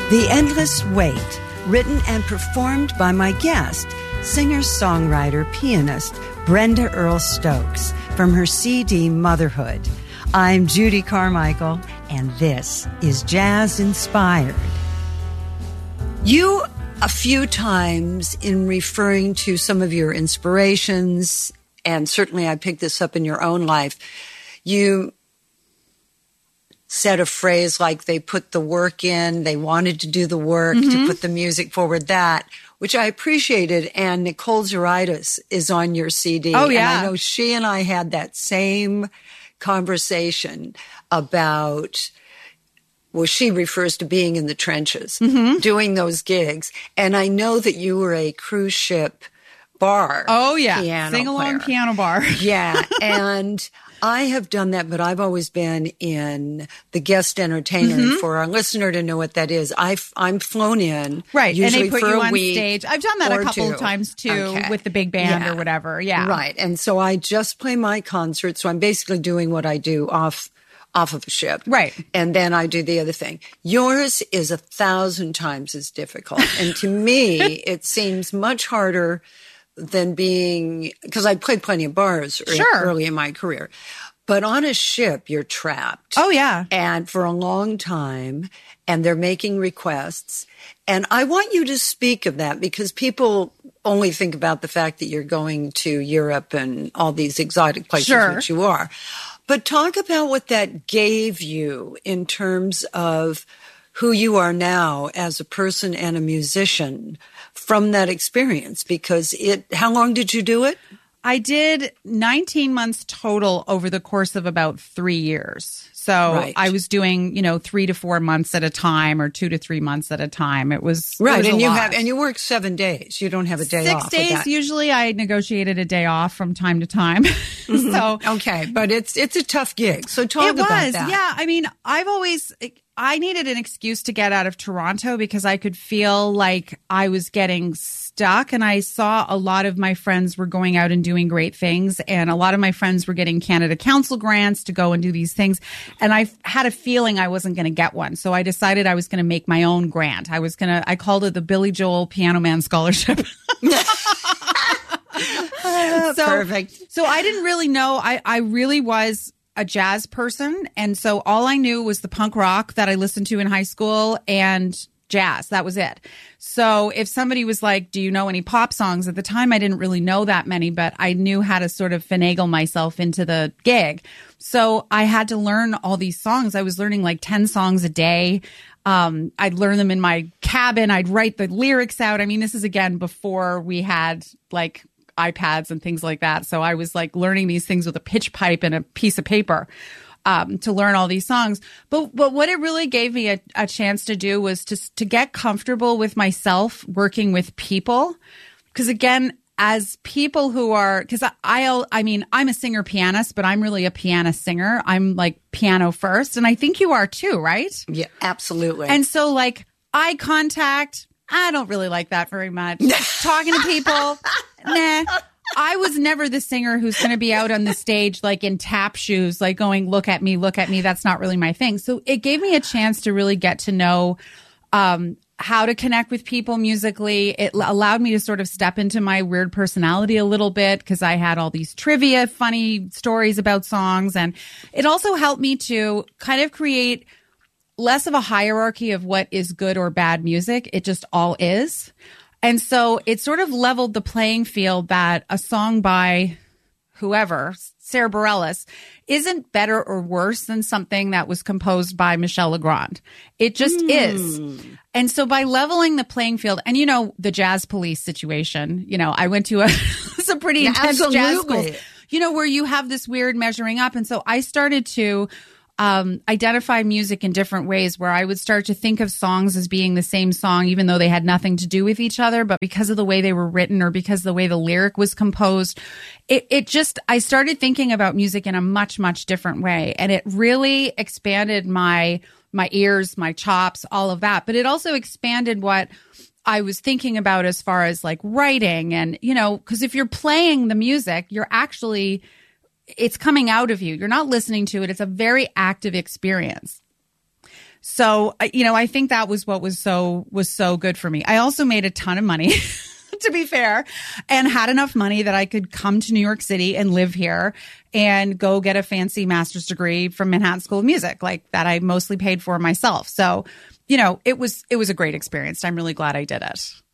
The Endless Wait, written and performed by my guest, singer-songwriter, pianist Brenda Earl Stokes, from her CD Motherhood. I'm Judy Carmichael, and this is Jazz Inspired. You, a few times in referring to some of your inspirations, and certainly I picked this up in your own life, you said a phrase like they put the work in, they wanted to do the work to put the music forward, that, which I appreciated. And Nicole Zaritis is on your CD. Oh, yeah. And I know she and I had that same conversation about, well, she refers to being in the trenches, doing those gigs. And I know that you were a cruise ship bar. Oh, yeah. Piano Sing-along player. piano bar. Yeah. And I have done that, but I've always been in the guest entertainer. For our listener to know what that is, I'm flown in. Right. Usually and they put for you a on week stage. I've done that a couple two. of times too, Okay. with the big band Yeah. or whatever. Yeah. Right. And so I just play my concert. So I'm basically doing what I do off of a ship. Right. And then I do the other thing. Yours is 1,000 times as difficult. And to me, it seems much harder than being, because I played plenty of bars early in my career. But on a ship, you're trapped. Oh, yeah. And for a long time, and they're making requests. And I want you to speak of that, because people only think about the fact that you're going to Europe and all these exotic places, which you are. But talk about what that gave you in terms of who you are now as a person and a musician from that experience, because how long did you do it? I did 19 months total over the course of about 3 years. So I was doing, 3 to 4 months at a time, or 2 to 3 months at a time. It was right. It was And you work 7 days. You don't have a day off. 6 days. Usually I negotiated a day off from time to time. So okay. But it's a tough gig. So talk about that. Yeah. I mean, I needed an excuse to get out of Toronto, because I could feel like I was getting stuck, and I saw a lot of my friends were going out and doing great things, and a lot of my friends were getting Canada Council grants to go and do these things, and I had a feeling I wasn't going to get one. So I decided I was going to make my own grant. I called it the Billy Joel Piano Man Scholarship. Perfect. So I didn't really know. I really was a jazz person. And so all I knew was the punk rock that I listened to in high school and jazz. That was it. So if somebody was like, do you know any pop songs? At the time, I didn't really know that many, but I knew how to sort of finagle myself into the gig. So I had to learn all these songs. I was learning like 10 songs a day. I'd learn them in my cabin. I'd write the lyrics out. I mean, this is again before we had like iPads and things like that. So I was like learning these things with a pitch pipe and a piece of paper to learn all these songs. But what it really gave me a chance to do was to get comfortable with myself working with people. Because again, as people who are, because I mean, I'm a singer pianist, but I'm really a piano singer. I'm like piano first. And I think you are too, right? Yeah, absolutely. And so like eye contact, I don't really like that very much. Talking to people, nah. I was never the singer who's going to be out on the stage like in tap shoes, like going, look at me, look at me. That's not really my thing. So it gave me a chance to really get to know how to connect with people musically. It allowed me to sort of step into my weird personality a little bit, because I had all these trivia, funny stories about songs. And it also helped me to kind of create less of a hierarchy of what is good or bad music. It just all is. And so it sort of leveled the playing field that a song by whoever, Sarah Bareilles, isn't better or worse than something that was composed by Michel Legrand. It just is. And so by leveling the playing field, and the Jazz Police situation, I went to some pretty intense jazz schools, where you have this weird measuring up. And so I started to identify music in different ways, where I would start to think of songs as being the same song, even though they had nothing to do with each other. But because of the way they were written, or because of the way the lyric was composed, I started thinking about music in a much, much different way. And it really expanded my ears, my chops, all of that. But it also expanded what I was thinking about as far as like writing. And, because if you're playing the music, it's coming out of you. You're not listening to it. It's a very active experience. So, I think that was what was so good for me. I also made a ton of money, to be fair, and had enough money that I could come to New York City and live here and go get a fancy master's degree from Manhattan School of Music, like that I mostly paid for myself. So, it was a great experience. I'm really glad I did it.